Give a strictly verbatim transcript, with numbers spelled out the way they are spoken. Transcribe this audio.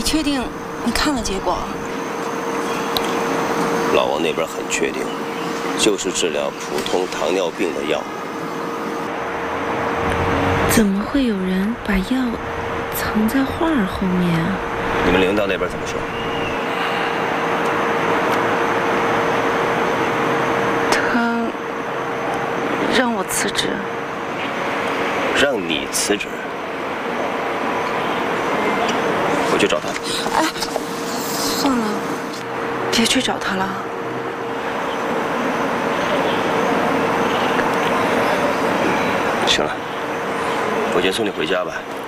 确定你看了结果？ 老王那边很确定，就是治疗普通糖尿病的药。 怎么会有人把药藏在画儿后面啊？ 你们领导那边怎么说？ 他让我辞职。 让你辞职？我去找他。 哎，算了，别去找他了。 行了，我先送你回家吧。